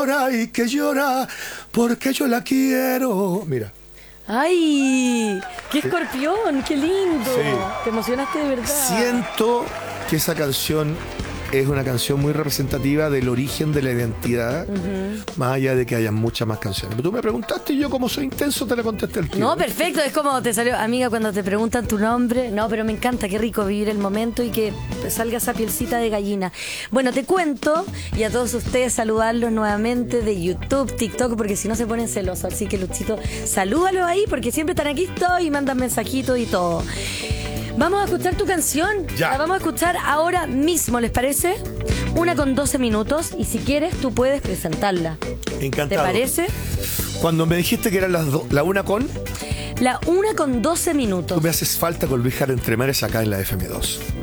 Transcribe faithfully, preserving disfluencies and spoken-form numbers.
Llora y que llora porque yo la quiero. Mira. ¡Ay! ¡Qué escorpión! ¡Qué lindo! Sí. Te emocionaste de verdad. Siento que esa canción es una canción muy representativa del origen de la identidad, uh-huh. más allá de que haya muchas más canciones. Pero tú me preguntaste y yo, como soy intenso, te la contesté al tiro. No, perfecto. Es como te salió, amiga, cuando te preguntan tu nombre. No, pero me encanta, qué rico vivir el momento y que salga esa pielcita de gallina. Bueno, te cuento, y a todos ustedes saludarlos nuevamente de YouTube, TikTok, porque si no se ponen celosos. Así que, Luchito, salúdalos ahí, porque siempre están aquí todos y mandan mensajitos y todo. Vamos a escuchar tu canción. Ya. La vamos a escuchar ahora mismo, ¿les parece? Una con doce minutos y si quieres tú puedes presentarla. Encantado. ¿Te parece? Cuando me dijiste que eran las do- la una con... La una con doce minutos. Tú me haces falta con Luis Jara Entre Mares acá en la F M dos.